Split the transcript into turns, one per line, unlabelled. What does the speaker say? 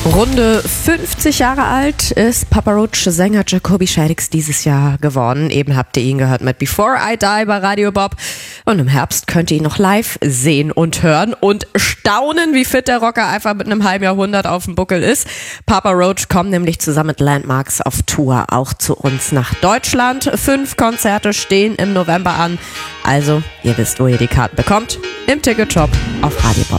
Runde 50 Jahre alt ist Papa Roach Sänger Jacoby Shaddix dieses Jahr geworden. Eben habt ihr ihn gehört mit Before I Die bei Radio Bob. Und im Herbst könnt ihr ihn noch live sehen und hören und staunen, wie fit der Rocker einfach mit einem halben Jahrhundert auf dem Buckel ist. Papa Roach kommt nämlich zusammen mit Landmarks auf Tour auch zu uns nach Deutschland. 5 Konzerte stehen im November an. Also, ihr wisst, wo ihr die Karten bekommt. Im Ticketshop auf Radio Bob.